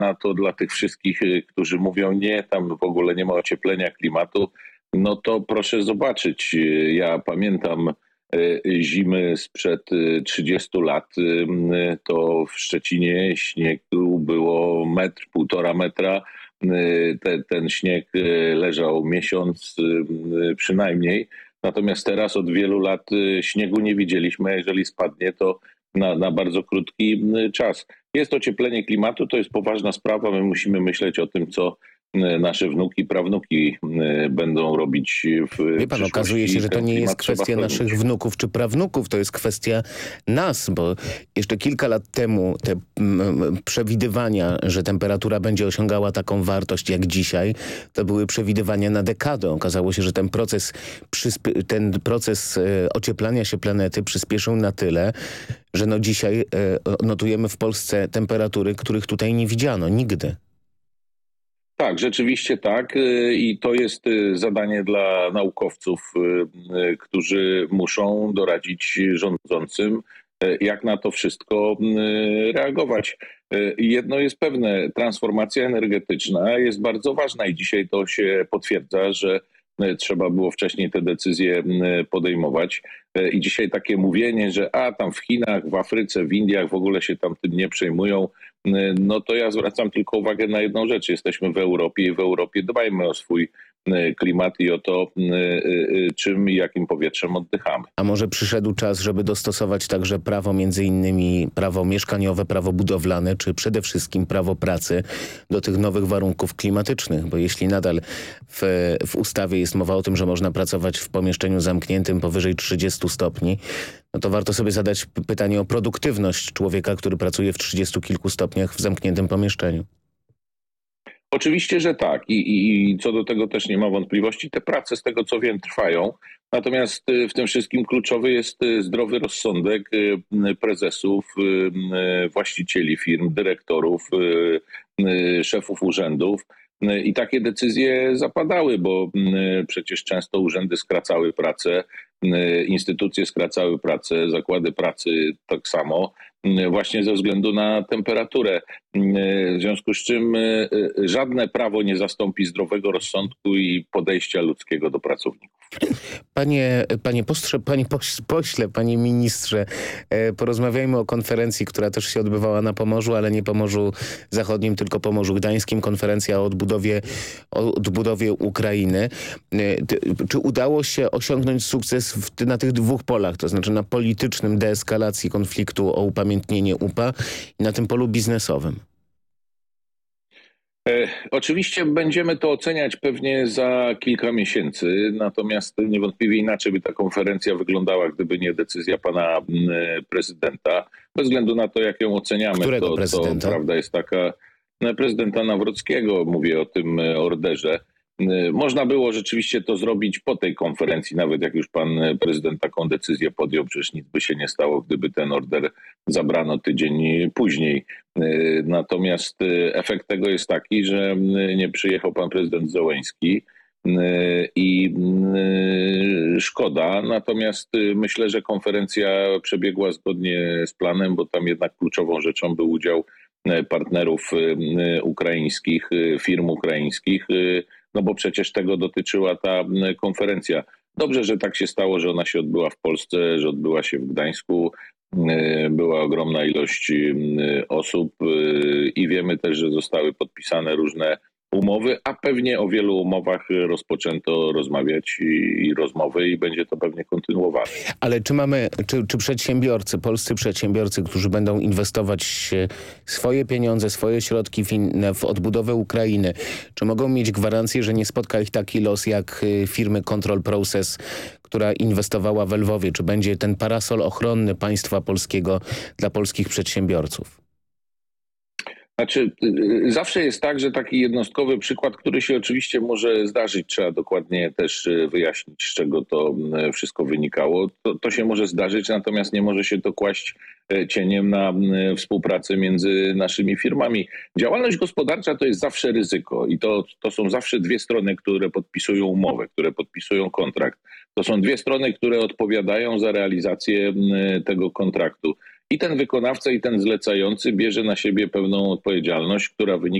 na to dla tych wszystkich, którzy mówią nie, tam w ogóle nie ma ocieplenia klimatu, no to proszę zobaczyć. Ja pamiętam zimy sprzed 30 lat, to w Szczecinie śniegu było metr, 1,5 metra. Ten śnieg leżał miesiąc przynajmniej. Natomiast teraz od wielu lat śniegu nie widzieliśmy, a jeżeli spadnie, to na bardzo krótki czas. Jest ocieplenie klimatu, to jest poważna sprawa. My musimy myśleć o tym, co nasze wnuki, prawnuki będą robić w Wie pan, okazuje się, że to nie jest kwestia naszych wnuków czy prawnuków, to jest kwestia nas, bo jeszcze kilka lat temu te przewidywania, że temperatura będzie osiągała taką wartość jak dzisiaj, to były przewidywania na dekadę. Okazało się, że ten proces ocieplania się planety przyspieszył na tyle, że no dzisiaj notujemy w Polsce temperatury, których tutaj nie widziano nigdy. Tak, rzeczywiście tak i to jest zadanie dla naukowców, którzy muszą doradzić rządzącym, jak na to wszystko reagować. Jedno jest pewne, transformacja energetyczna jest bardzo ważna i dzisiaj to się potwierdza, że trzeba było wcześniej te decyzje podejmować. I dzisiaj takie mówienie, że tam w Chinach, w Afryce, w Indiach w ogóle się tam tym nie przejmują, no to ja zwracam tylko uwagę na jedną rzecz. Jesteśmy w Europie i w Europie dbajmy o swój klimat i o to, czym i jakim powietrzem oddychamy. A może przyszedł czas, żeby dostosować także prawo, między innymi prawo mieszkaniowe, prawo budowlane, czy przede wszystkim prawo pracy do tych nowych warunków klimatycznych? Bo jeśli nadal w ustawie jest mowa o tym, że można pracować w pomieszczeniu zamkniętym powyżej 30 stopni, no to warto sobie zadać pytanie o produktywność człowieka, który pracuje w 30 kilku stopniach w zamkniętym pomieszczeniu. Oczywiście, że tak i co do tego też nie ma wątpliwości. Te prace, z tego co wiem, trwają. Natomiast w tym wszystkim kluczowy jest zdrowy rozsądek prezesów, właścicieli firm, dyrektorów, szefów urzędów. I takie decyzje zapadały, bo przecież często urzędy skracały pracę, instytucje skracały pracę, zakłady pracy tak samo, właśnie ze względu na temperaturę. W związku z czym żadne prawo nie zastąpi zdrowego rozsądku i podejścia ludzkiego do pracowników. Panie pośle, panie ministrze, porozmawiajmy o konferencji, która też się odbywała na Pomorzu, ale nie Pomorzu Zachodnim, tylko Pomorzu Gdańskim. Konferencja o odbudowie Ukrainy. Czy udało się osiągnąć sukces na tych dwóch polach, to znaczy na politycznym deeskalacji konfliktu o upamiętnienie UPA i na tym polu biznesowym? Oczywiście będziemy to oceniać pewnie za kilka miesięcy, natomiast niewątpliwie inaczej by ta konferencja wyglądała, gdyby nie decyzja pana prezydenta. Bez względu na to, jak ją oceniamy, Którego prezydenta? To prawda jest taka, prezydenta Nawrockiego, mówię o tym orderze. Można było rzeczywiście to zrobić po tej konferencji, nawet jak już pan prezydent taką decyzję podjął, przecież nic by się nie stało, gdyby ten order zabrano tydzień później. Natomiast efekt tego jest taki, że nie przyjechał pan prezydent Zełenski i szkoda. Natomiast myślę, że konferencja przebiegła zgodnie z planem, bo tam jednak kluczową rzeczą był udział partnerów ukraińskich, firm ukraińskich, no bo przecież tego dotyczyła ta konferencja. Dobrze, że tak się stało, że ona się odbyła w Polsce, że odbyła się w Gdańsku. Była ogromna ilość osób i wiemy też, że zostały podpisane różne umowy, a pewnie o wielu umowach rozpoczęto rozmawiać i rozmowy i będzie to pewnie kontynuowane. Ale czy przedsiębiorcy, polscy przedsiębiorcy, którzy będą inwestować swoje pieniądze, swoje środki w odbudowę Ukrainy, czy mogą mieć gwarancję, że nie spotka ich taki los jak firmy Control Process, która inwestowała w Lwowie? Czy będzie ten parasol ochronny państwa polskiego dla polskich przedsiębiorców? Znaczy, zawsze jest tak, że taki jednostkowy przykład, który się oczywiście może zdarzyć, trzeba dokładnie też wyjaśnić, z czego to wszystko wynikało. To się może zdarzyć, natomiast nie może się to kłaść cieniem na współpracę między naszymi firmami. Działalność gospodarcza to jest zawsze ryzyko i to są zawsze dwie strony, które podpisują umowę, które podpisują kontrakt. To są dwie strony, które odpowiadają za realizację tego kontraktu. i ten wykonawca, i ten zlecający bierze na siebie pewną odpowiedzialność, która wynika